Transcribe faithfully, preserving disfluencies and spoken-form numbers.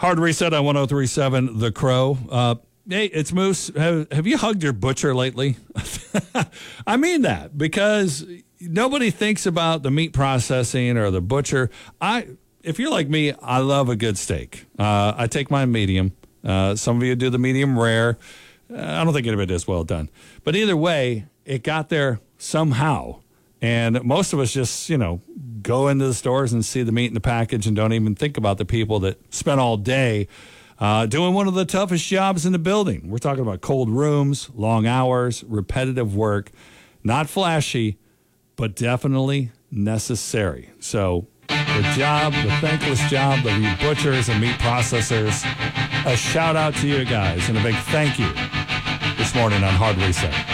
Hard Reset on one oh three point seven The Crow. Uh, hey, it's Moose. Have, have you hugged your butcher lately? I mean that because nobody thinks about the meat processing or the butcher. I, if you're like me, I love a good steak. Uh, I take mine medium. Uh, some of you do the medium rare. Uh, I don't think anybody does well done. But either way, it got there somehow. And most of us just, you know, go into the stores and see the meat in the package and don't even think about the people that spent all day uh, doing one of the toughest jobs in the building. We're talking about cold rooms, long hours, repetitive work, not flashy, but definitely necessary. So the job, the thankless job of you butchers and meat processors, a shout out to you guys and a big thank you this morning on Hard Reset.